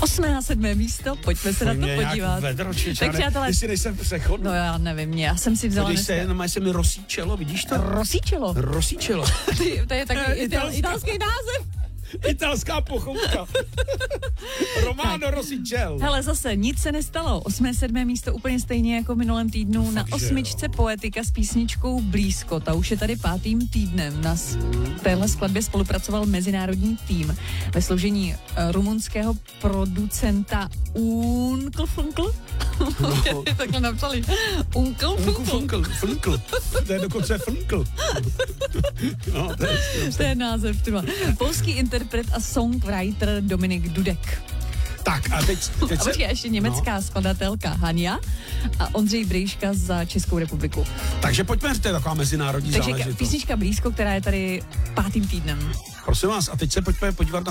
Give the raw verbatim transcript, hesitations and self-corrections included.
Osmé a sedmé místo, pojďme se na to podívat. Vedro, či, tak přátelé, jestli nejsem přechodný. No já nevím, já jsem si vzala dneska. Se, no, se mi Rosíčelo, vidíš to? Rosíčelo? Rosíčelo. To je taky ital, italský název. Italská pochoutka. Romano Rosíčel. Hele, zase nic se nestalo. Osmé, sedmé místo úplně stejně jako v minulém týdnu. Na osmičce Poetika s písničkou Blízko. Ta už je tady pátým týdnem. Na téhle skladbě spolupracoval mezinárodní tým ve složení rumunského producenta Unkl Funkl. No. Takhle napsali. Unkl Funkl. Funkl. To je dokonce Funkl. No, to, je, to je název. Tyma. Polský interpret a songwriter Dominik Dudek. Tak a teď... teď a počkej, ještě německá no. skladatelka Hania a Ondřej Brejška za Českou republiku. Takže pojďme, to je taková mezinárodní Takže záležitost. písnička Blízko, která je tady pátým týdnem. Prosím vás, a teď se pojďme podívat na